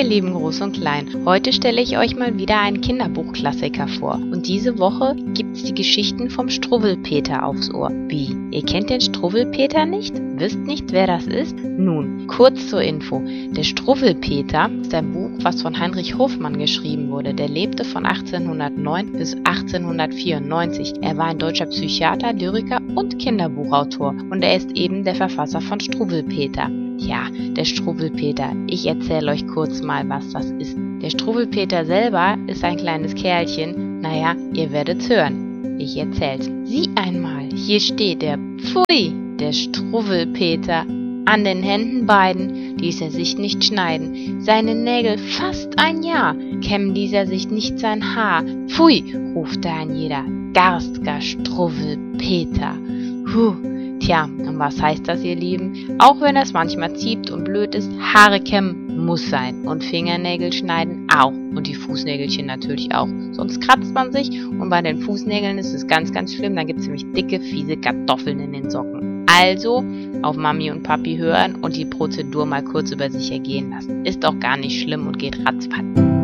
lieben Groß und Klein, heute stelle ich euch mal wieder einen Kinderbuchklassiker vor. Und diese Woche gibt's die Geschichten vom Struwwelpeter aufs Ohr. Wie? Ihr kennt den Struwwelpeter nicht? Wisst nicht, wer das ist? Nun, kurz zur Info. Der Struwwelpeter ist ein Buch, was von Heinrich Hofmann geschrieben wurde. Der lebte von 1809 bis 1894. Er war ein deutscher Psychiater, Lyriker und Kinderbuchautor. Und er ist eben der Verfasser von Struwwelpeter. Ja, der Struwwelpeter. Ich erzähle euch kurz mal, was das ist. Der Struwwelpeter selber ist ein kleines Kerlchen. Naja, ihr werdet's hören. Ich erzähl's. Sieh einmal, hier steht er. Pfui, der Struwwelpeter. An den Händen beiden ließ er sich nicht schneiden. Seine Nägel fast ein Jahr, kämm ließ er sich nicht sein Haar. Pfui, ruft ein jeder. Garstger Struwwelpeter. Tja, und was heißt das, ihr Lieben? Auch wenn es manchmal zieht und blöd ist, Haare kämmen muss sein. Und Fingernägel schneiden auch. Und die Fußnägelchen natürlich auch. Sonst kratzt man sich und bei den Fußnägeln ist es ganz, ganz schlimm. Dann gibt es nämlich dicke, fiese Kartoffeln in den Socken. Also auf Mami und Papi hören und die Prozedur mal kurz über sich ergehen lassen. Ist doch gar nicht schlimm und geht ratzfatz.